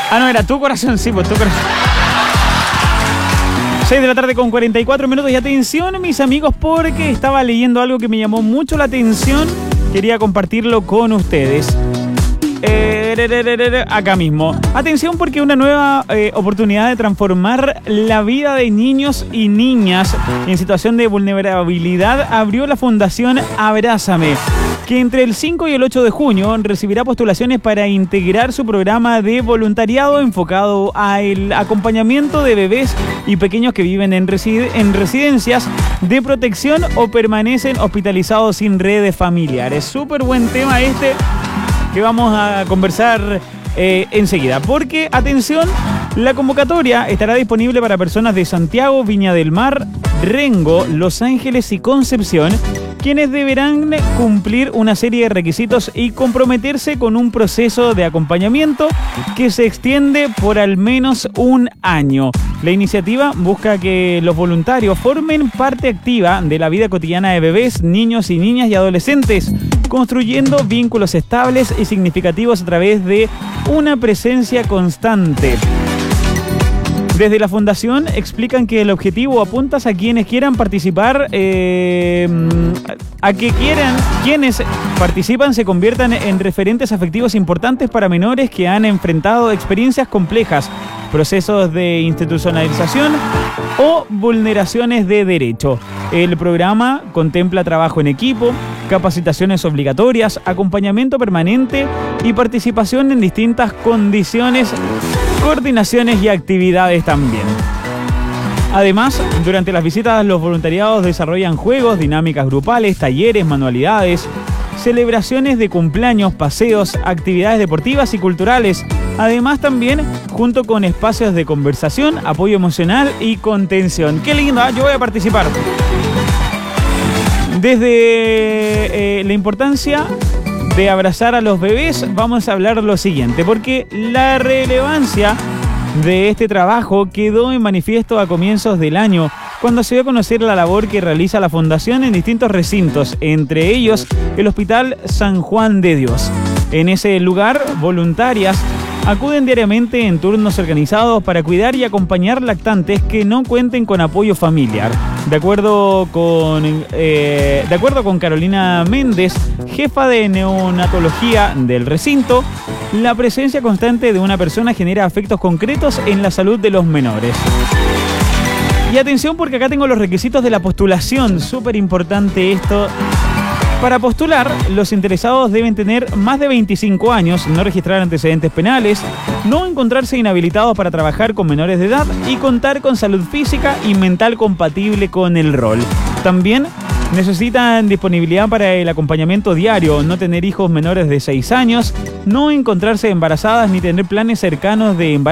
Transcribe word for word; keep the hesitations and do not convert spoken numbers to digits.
Ah, no, era tu corazón, sí, pues tu corazón. seis de la tarde con cuarenta y cuatro minutos. Y atención, mis amigos, porque estaba leyendo algo que me llamó mucho la atención. Quería compartirlo con ustedes. Eh, acá mismo. Atención, porque una nueva eh, oportunidad de transformar la vida de niños y niñas en situación de vulnerabilidad abrió la Fundación Abrázame, que entre el cinco y el ocho de junio recibirá postulaciones para integrar su programa de voluntariado enfocado al acompañamiento de bebés y pequeños que viven en, reside- en residencias de protección o permanecen hospitalizados sin redes familiares. Súper buen tema este que vamos a conversar eh, enseguida. Porque, atención, la convocatoria estará disponible para personas de Santiago, Viña del Mar, Rengo, Los Ángeles y Concepción, quienes deberán cumplir una serie de requisitos y comprometerse con un proceso de acompañamiento que se extiende por al menos un año. La iniciativa busca que los voluntarios formen parte activa de la vida cotidiana de bebés, niños y niñas y adolescentes, construyendo vínculos estables y significativos a través de una presencia constante. Desde la Fundación explican que el objetivo apunta a quienes quieran participar, eh, a que quieran, quienes participan se conviertan en referentes afectivos importantes para menores que han enfrentado experiencias complejas, procesos de institucionalización o vulneraciones de derecho. El programa contempla trabajo en equipo, capacitaciones obligatorias, acompañamiento permanente y participación en distintas condiciones, coordinaciones y actividades también. Además, durante las visitas los voluntariados desarrollan juegos, dinámicas grupales, talleres, manualidades, celebraciones de cumpleaños, paseos, actividades deportivas y culturales. Además también junto con espacios de conversación, apoyo emocional y contención. ¡Qué lindo! ¿eh? Yo voy a participar. Desde eh, la importancia de abrazar a los bebés, vamos a hablar lo siguiente, porque la relevancia de este trabajo quedó en manifiesto a comienzos del año, cuando se dio a conocer la labor que realiza la Fundación en distintos recintos, entre ellos el Hospital San Juan de Dios. En ese lugar, voluntarias acuden diariamente en turnos organizados para cuidar y acompañar lactantes que no cuenten con apoyo familiar. De acuerdo con, eh, de acuerdo con Carolina Méndez, jefa de neonatología del recinto, la presencia constante de una persona genera efectos concretos en la salud de los menores. Y atención, porque acá tengo los requisitos de la postulación, súper importante esto. Para postular, los interesados deben tener más de veinticinco años, no registrar antecedentes penales, no encontrarse inhabilitados para trabajar con menores de edad y contar con salud física y mental compatible con el rol. También necesitan disponibilidad para el acompañamiento diario, no tener hijos menores de seis años, no encontrarse embarazadas ni tener planes cercanos de embarazo